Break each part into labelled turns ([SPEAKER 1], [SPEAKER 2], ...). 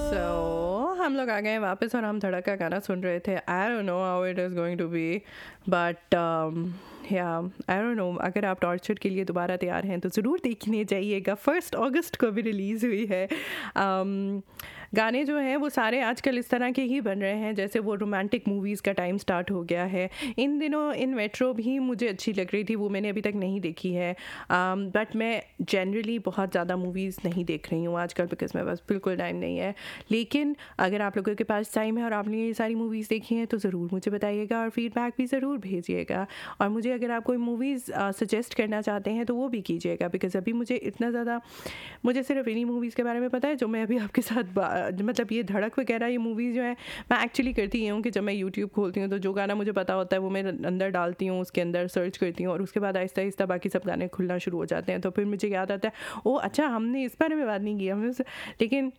[SPEAKER 1] हम लोग आ गए हैं वापस और हम धड़क का गाना सुन रहे थे. I don't know how it is going to be, but या आई डोंट नो. अगर आप टॉर्चर के लिए दोबारा तैयार हैं तो ज़रूर देखने जाइएगा. 1 अगस्त को भी रिलीज़ हुई है. गाने जो हैं वो सारे आजकल इस तरह के ही बन रहे हैं जैसे वो रोमांटिक मूवीज़ का टाइम स्टार्ट हो गया है. इन दिनों इन मेट्रो भी मुझे अच्छी लग रही थी, वो मैंने अभी तक नहीं देखी है. बट मैं जनरली बहुत ज़्यादा मूवीज़ नहीं देख रही हूँ आजकल बिकॉज मेरे पास बिल्कुल टाइम नहीं है. लेकिन अगर आप लोगों के पास टाइम है और आपने ये सारी मूवीज़ देखी हैं तो ज़रूर मुझे बताइएगा और फीडबैक भी ज़रूर भेजिएगा. और मुझे अगर आप कोई मूवीज़ सजेस्ट करना चाहते हैं तो वो भी कीजिएगा बिकॉज अभी मुझे इतना ज़्यादा मुझे सिर्फ इन्हीं मूवीज़ के बारे में पता है जो मैं अभी आपके साथ मतलब ये धड़क वगैरह ये मूवीज़ जो है मैं एक्चुअली करती ही हूँ कि जब मैं यूट्यूब खोलती हूँ तो जो गाना मुझे पता होता है वो मैं अंदर डालती हूँ, उसके अंदर सर्च करती हूँ और उसके बाद आहिस्ता आहिस्ता बाकी सब गाने खुलना शुरू हो जाते हैं. तो फिर मुझे याद आता है ओ अच्छा हमने इस बारे में बात नहीं की हमें. लेकिन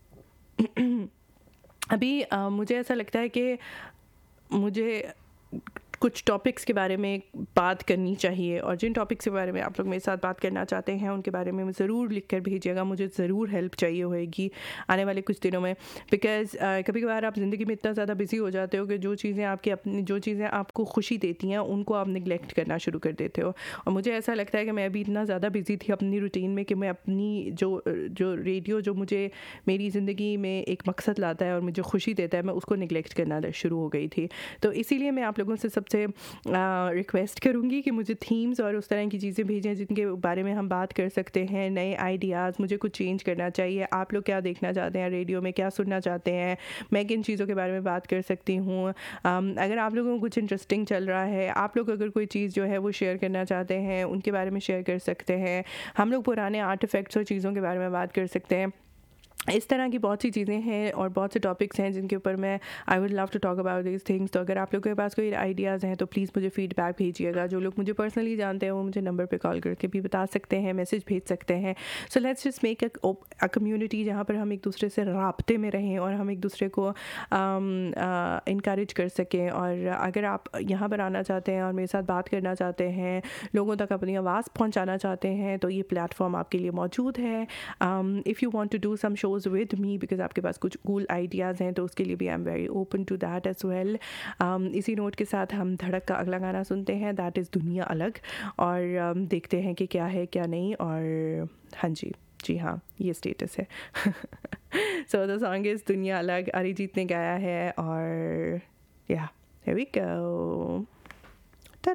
[SPEAKER 1] अभी मुझे ऐसा लगता है कि मुझे कुछ टॉपिक्स के बारे में बात करनी चाहिए और जिन टॉपिक्स के बारे में आप लोग मेरे साथ बात करना चाहते हैं उनके बारे में ज़रूर लिख कर भेजिएगा. मुझे ज़रूर हेल्प चाहिए होएगी आने वाले कुछ दिनों में बिकॉज़ कभी कभार आप ज़िंदगी में इतना ज़्यादा बिजी हो जाते हो कि जो चीज़ें आपको खुशी देती हैं उनको आप निगलेक्ट करना शुरू कर देते हो. और मुझे ऐसा लगता है कि मैं अभी इतना ज़्यादा बिजी थी अपनी रूटीन में कि मैं अपनी जो रेडियो जो मुझे मेरी ज़िंदगी में एक मकसद लाता है और मुझे खुशी देता है मैं उसको निगलेक्ट करना शुरू हो गई थी. तो इसीलिए मैं आप लोगों से सबसे रिक्वेस्ट करूँगी कि मुझे थीम्स और उस तरह की चीज़ें भेजें जिनके बारे में हम बात कर सकते हैं. नए आइडियाज़ मुझे कुछ चेंज करना चाहिए. आप लोग क्या देखना चाहते हैं रेडियो में, क्या सुनना चाहते हैं, मैं किन चीज़ों के बारे में बात कर सकती हूँ. अगर आप लोगों को कुछ इंटरेस्टिंग चल रहा है, आप लोग अगर कोई चीज़ जो है वो शेयर करना चाहते हैं उनके बारे में शेयर कर सकते हैं. हम लोग पुराने आर्ट इफेक्ट्स और चीज़ों के बारे में बात कर सकते हैं. इस तरह की बहुत सी चीज़ें हैं और बहुत से टॉपिक्स हैं जिनके ऊपर मैं I would love to talk about this things. तो अगर आप लोगों के पास कोई आइडियाज़ हैं तो प्लीज़ मुझे फीडबैक भेजिएगा. जो लोग मुझे पर्सनली जानते हैं वो मुझे नंबर पे कॉल करके भी बता सकते हैं, मैसेज भेज सकते हैं. So let's just make a community जहाँ पर हम एक दूसरे से राब्ते में रहें और हम एक दूसरे को इनकरेज कर सकें. और अगर आप यहाँ पर आना चाहते हैं और मेरे साथ बात करना चाहते हैं, लोगों तक अपनी आवाज़ पहुँचाना चाहते हैं तो ये प्लेटफॉर्म आपके लिए मौजूद है. If you want to do some shows with me because आपके पास कुछ कूल आइडियाज़ हैं तो उसके लिए भी I am very open to that as well. इसी नोट के साथ हम धड़क का अगला गाना सुनते हैं, दैट इज़ दुनिया अलग. और देखते हैं कि क्या है क्या नहीं. और हाँ जी हाँ ये स्टेटस है. सो द सॉन्ग इज़ दुनिया अलग, अरिजीत ने गाया है. और या हियर वी गो.